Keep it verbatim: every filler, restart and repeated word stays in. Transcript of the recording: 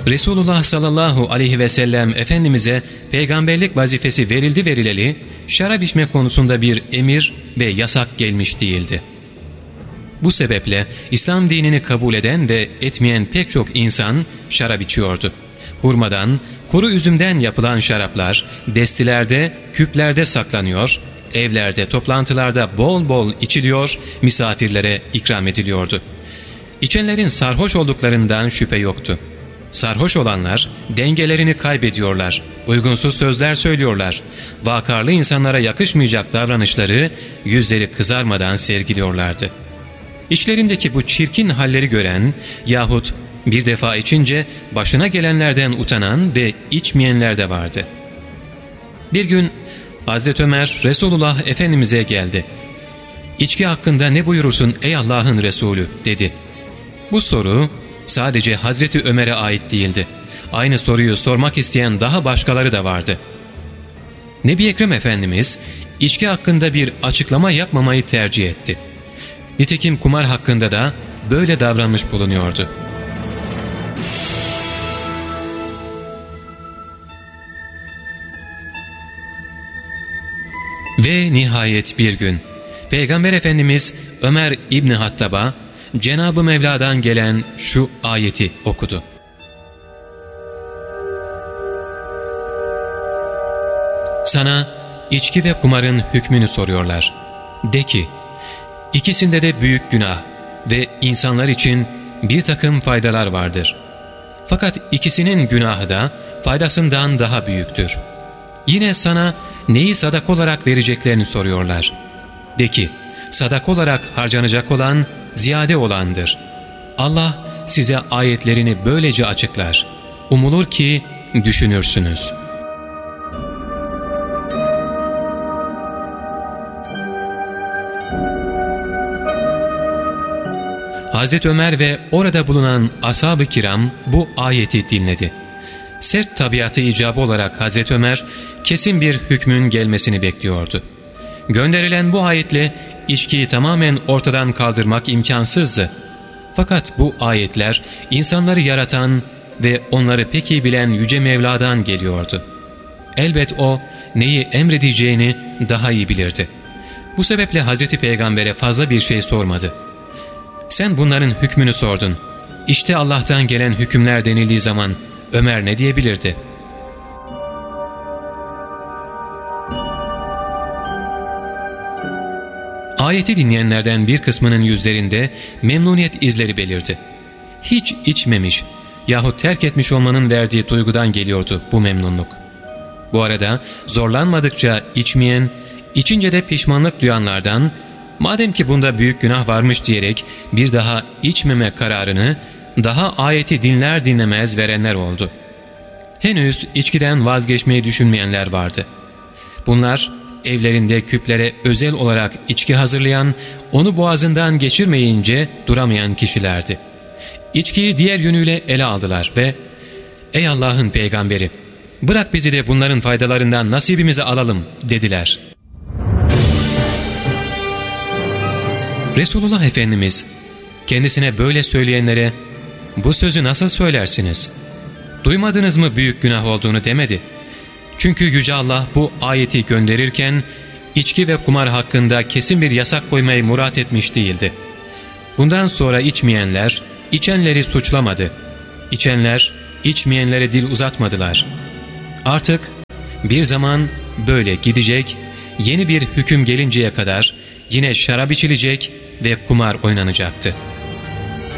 Resulullah sallallahu aleyhi ve sellem Efendimiz'e peygamberlik vazifesi verildi verileli, şarap içme konusunda bir emir ve yasak gelmiş değildi. Bu sebeple İslam dinini kabul eden ve etmeyen pek çok insan şarap içiyordu. Hurmadan, kuru üzümden yapılan şaraplar destilerde, küplerde saklanıyor, evlerde, toplantılarda bol bol içiliyor, misafirlere ikram ediliyordu. İçenlerin sarhoş olduklarından şüphe yoktu. Sarhoş olanlar dengelerini kaybediyorlar, uygunsuz sözler söylüyorlar, vakarlı insanlara yakışmayacak davranışları yüzleri kızarmadan sergiliyorlardı. İçlerindeki bu çirkin halleri gören yahut bir defa içince başına gelenlerden utanan ve içmeyenler de vardı. Bir gün Hazreti Ömer Resulullah Efendimiz'e geldi. "İçki hakkında ne buyurursun ey Allah'ın Resulü?" dedi. Bu soru sadece Hazreti Ömer'e ait değildi. Aynı soruyu sormak isteyen daha başkaları da vardı. Nebi Ekrem Efendimiz içki hakkında bir açıklama yapmamayı tercih etti. Nitekim kumar hakkında da böyle davranmış bulunuyordu. Ve nihayet bir gün Peygamber Efendimiz Ömer İbni Hattab'a Cenab-ı Mevla'dan gelen şu ayeti okudu. Sana içki ve kumarın hükmünü soruyorlar. De ki, İkisinde de büyük günah ve insanlar için bir takım faydalar vardır. Fakat ikisinin günahı da faydasından daha büyüktür. Yine sana neyi sadak olarak vereceklerini soruyorlar. De ki, sadak olarak harcanacak olan ziyade olandır. Allah size ayetlerini böylece açıklar. Umulur ki düşünürsünüz. Hazreti Ömer ve orada bulunan ashab-ı kiram bu ayeti dinledi. Sert tabiatı icabı olarak Hazreti Ömer kesin bir hükmün gelmesini bekliyordu. Gönderilen bu ayetle içkiyi tamamen ortadan kaldırmak imkansızdı. Fakat bu ayetler insanları yaratan ve onları pek iyi bilen Yüce Mevla'dan geliyordu. Elbet O neyi emredeceğini daha iyi bilirdi. Bu sebeple Hazreti Peygamber'e fazla bir şey sormadı. Sen bunların hükmünü sordun. İşte Allah'tan gelen hükümler denildiği zaman Ömer ne diyebilirdi? Ayeti dinleyenlerden bir kısmının yüzlerinde memnuniyet izleri belirdi. Hiç içmemiş yahut terk etmiş olmanın verdiği duygudan geliyordu bu memnunluk. Bu arada zorlanmadıkça içmeyen, içince de pişmanlık duyanlardan, madem ki bunda büyük günah varmış diyerek bir daha içmeme kararını daha ayeti dinler dinlemez verenler oldu. Henüz içkiden vazgeçmeyi düşünmeyenler vardı. Bunlar evlerinde küplere özel olarak içki hazırlayan, onu boğazından geçirmeyince duramayan kişilerdi. İçkiyi diğer yönüyle ele aldılar ve "Ey Allah'ın peygamberi, bırak bizi de bunların faydalarından nasibimizi alalım" dediler. Resulullah Efendimiz kendisine böyle söyleyenlere "Bu sözü nasıl söylersiniz? Duymadınız mı büyük günah olduğunu?" demedi. Çünkü Yüce Allah bu ayeti gönderirken içki ve kumar hakkında kesin bir yasak koymayı murat etmiş değildi. Bundan sonra içmeyenler içenleri suçlamadı. İçenler içmeyenlere dil uzatmadılar. Artık bir zaman böyle gidecek, yeni bir hüküm gelinceye kadar yine şarap içilecek ve kumar oynanacaktı.